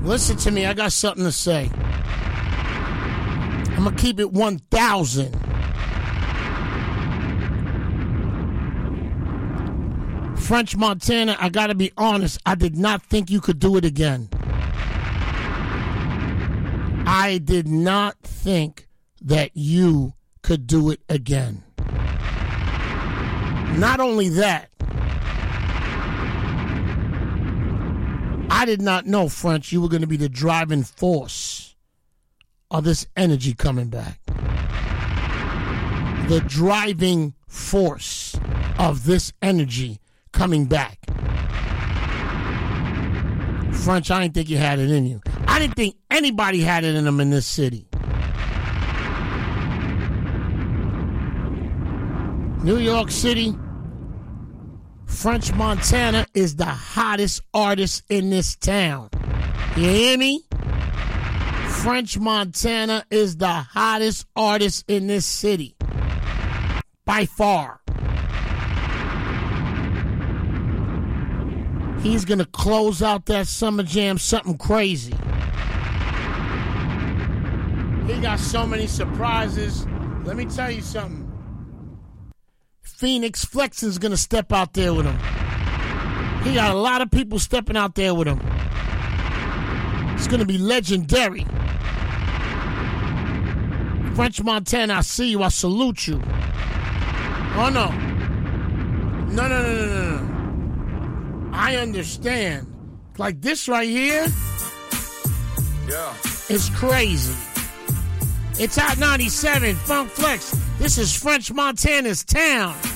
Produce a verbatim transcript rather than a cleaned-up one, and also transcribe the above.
Listen to me. I got something to say. I'm going to keep it one thousand. French Montana, I got to be honest. I did not think you could do it again. I did not think that you could do it again. Not only that, I did not know, French, you were going to be the driving force of this energy coming back. The driving force of this energy coming back. French, I didn't think you had it in you. I didn't think anybody had it in them in this city. New York City, French Montana is the hottest artist in this town. You hear me? French Montana is the hottest artist in this city. By far. He's going to close out that Summer Jam something crazy. He got so many surprises. Let me tell you something. Phoenix Flexon's going to step out there with him. He got a lot of people stepping out there with him. It's going to be legendary. French Montana, I see you. I salute you. Oh, no. No, no, no, no, no, no. I understand. Like this right here. Yeah. It's crazy. It's Hot ninety-seven, Funk Flex. This is French Montana's town.